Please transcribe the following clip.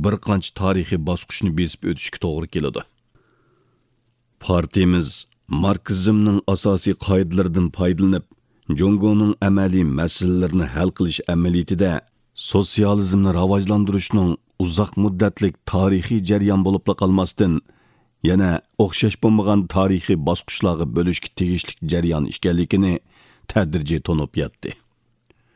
bir qancha tarixiy bosqichni besib o'tishga to'g'ri keladi. Partiyamiz marksizmning asosiy qoidalaridan foydalanib, Jungoning amaliy masalalarini hal qilish amaliyotida sotsializmni rivojlantirishning uzoq muddatlik tarixiy jarayon bo'lib qolmasdan, yana o'xshash bo'lmagan tarixiy bosqichlarga bo'lishga tegishli jarayon ekanligini tadrijiy to'nib yetdi.